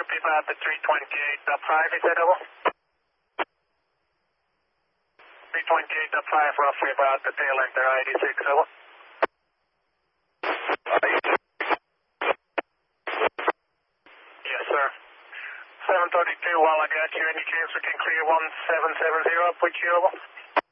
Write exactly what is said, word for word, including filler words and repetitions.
should be about the three twenty-eight point five, is that over? three twenty-eight point five, roughly about the tail end there, I eighty-six, over. Yes, sir. seven thirty-two, while I got you, any chance we can clear one seven seven zero, put you over?